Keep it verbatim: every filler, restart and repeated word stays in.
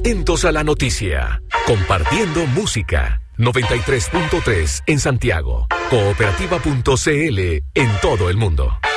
Atentos a la noticia. Compartiendo música. noventa y tres punto tres en Santiago. Cooperativa punto c l en todo el mundo.